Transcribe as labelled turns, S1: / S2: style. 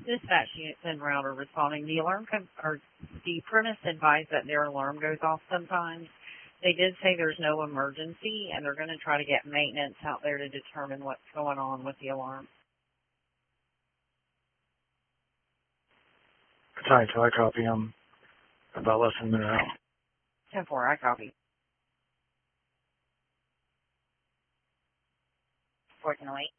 S1: Dispatch units en route are responding. The premise advised that their alarm goes off sometimes. They did say there's no emergency, and they're going to try to get maintenance out there to determine what's going on with the alarm.
S2: Battalion 2, I copy. I'm about less than a minute out.
S1: 10-4, I copy. Fortunately.